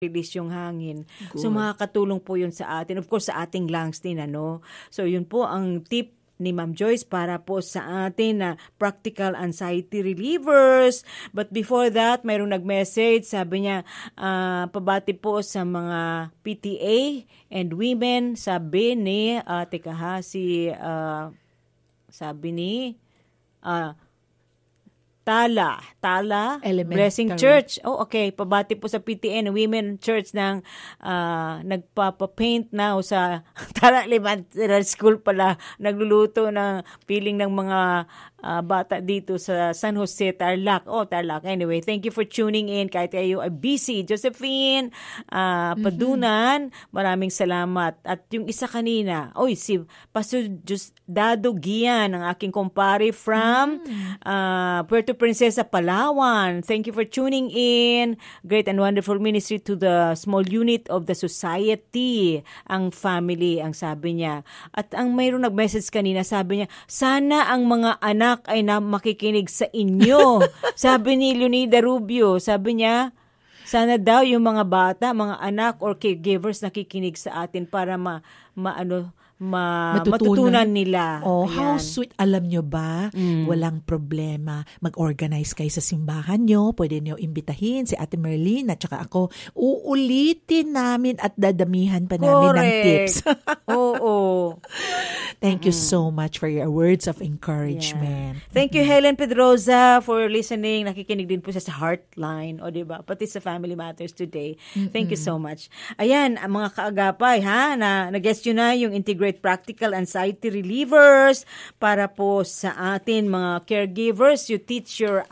release yung hangin. Good. So makakatulong po yun sa atin. Of course, sa ating lungs din, ano. So yun po ang tip ni Ma'am Joyce para po sa atin na practical anxiety relievers. But before that, mayroong nag-message. Sabi niya, pabati po sa mga PTA and women. Sabi ni, sabi ni, Tala Elementary. Blessing Church. Oh, okay. Pabati po sa PTN Women Church ng nagpapapaint now sa Tala Elementary School pala. Nagluluto ng piling ng mga bata dito sa San Jose, Tarlac. Oh, Tarlac. Anyway, thank you for tuning in. Kahit kayo ay busy. Josephine Padunan, maraming salamat. At yung isa kanina, si Pastor Dado Gian, ang aking kumpare from Puerto Princesa, Palawan. Thank you for tuning in. Great and wonderful ministry to the small unit of the society. Ang family, ang sabi niya. At ang mayroong nag-message kanina, sabi niya, sana ang mga anak ay makikinig sa inyo. Sabi ni Leonida Rubio, sabi niya, sana daw yung mga bata, mga anak or caregivers nakikinig sa atin para matutunan nila. Oh, how sweet. Alam nyo ba, walang problema. Mag-organize kayo sa simbahan nyo. Pwede nyo imbitahin si Ate Merlin at saka ako. Uulitin namin at dadamihan pa namin ng tips. Oo. Thank you so much for your words of encouragement. Yeah. Thank you, Helen Pedroza, for listening. Nakikinig din po siya sa Heartline. O, diba? Pati sa Family Matters today. Thank you so much. Ayan, mga kaagapay, na-guess yun na yung Integrate Practical Anxiety Relievers para po sa atin, mga caregivers. You teach your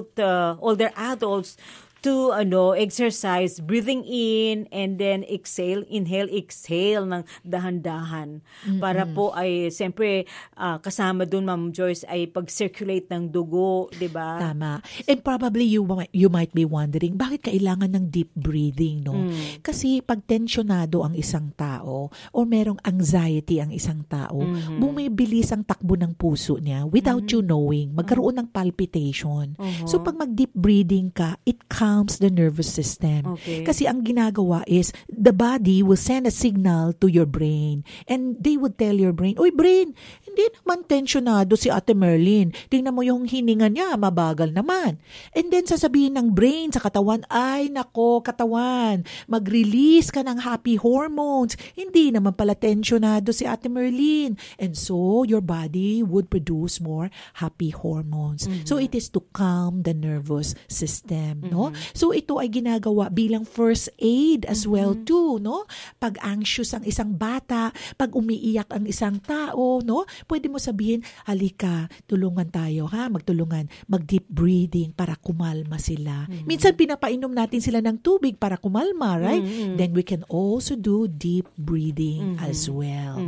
older adults to exercise, breathing in and then inhale, exhale ng dahan-dahan. Para po ay siyempre kasama dun, Ma'am Joyce, ay pag-circulate ng dugo, 'di ba? Tama. And probably you might be wondering, bakit kailangan ng deep breathing, no? Kasi pag tensionado ang isang tao o merong anxiety ang isang tao, bumibilis ang takbo ng puso niya without you knowing. Magkaroon ng palpitation. So pag mag-deep breathing ka, it calms the nervous system. Okay. Kasi ang ginagawa is, the body will send a signal to your brain. And they would tell your brain, "Uy, brain, hindi naman tensionado si Ate Merlin. Tingnan mo yung hininga niya, mabagal naman." And then sasabihin ng brain sa katawan, "Ay, nako, katawan, mag-release ka ng happy hormones. Hindi naman pala tensionado si Ate Merlin." And so, your body would produce more happy hormones. So, it is to calm the nervous system, no? So ito ay ginagawa bilang first aid as well too, no? Pag anxious ang isang bata, pag umiiyak ang isang tao, no? Pwede mo sabihin, "Halika, tulungan tayo, magtulungan, mag-deep breathing para kumalma sila." Minsan pinapainom natin sila ng tubig para kumalma, right? Then we can also do deep breathing as well.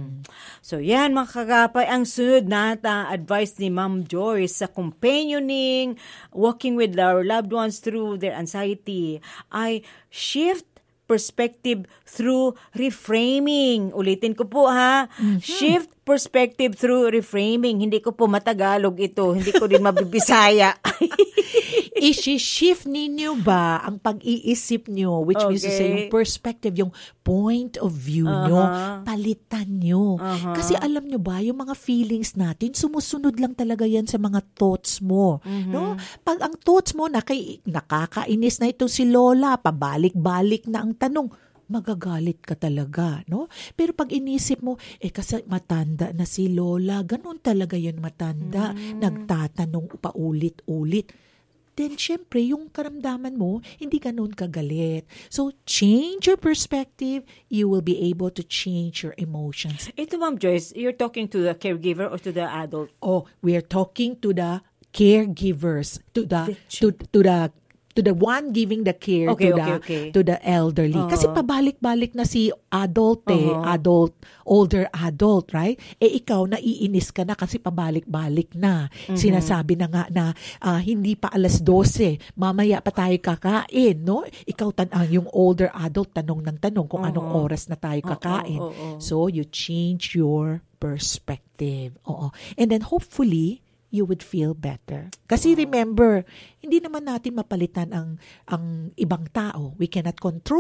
So yan, mga kagapay, ang sunod na advice ni Ma'am Joyce sa companioning, walking with our loved ones through their anxiety, ay shift perspective through reframing. Ulitin ko po, shift perspective through reframing. Hindi ko po matagalog ito. Hindi ko din mabibisaya. I-shift ninyo ba ang pag-iisip nyo, which means to say, yung perspective, yung point of view nyo, palitan nyo. Kasi alam nyo ba, yung mga feelings natin, sumusunod lang talaga yan sa mga thoughts mo. No? Pag ang thoughts mo, nakakainis na ito si Lola, pabalik-balik na ang tanong, magagalit ka talaga, no? Pero pag inisip mo, kasi matanda na si Lola, ganun talaga yun matanda, nagtatanong paulit-ulit. Then, syempre, yung karamdaman mo, hindi ganun kagalit. So, change your perspective, you will be able to change your emotions. Ito, Ma'am Joyce, you're talking to the caregiver or to the adult? Oh, we're talking to the caregivers, to the one giving the care to the elderly. Kasi pabalik-balik na si older adult, right? Ikaw, naiinis ka na kasi pabalik-balik na. Sinasabi na nga na hindi pa 12:00, mamaya pa tayo kakain, no? Ikaw, yung older adult, tanong ng tanong kung anong oras na tayo kakain. So, you change your perspective. And then hopefully, you would feel better. Kasi remember, hindi naman natin mapalitan ang ibang tao. We cannot control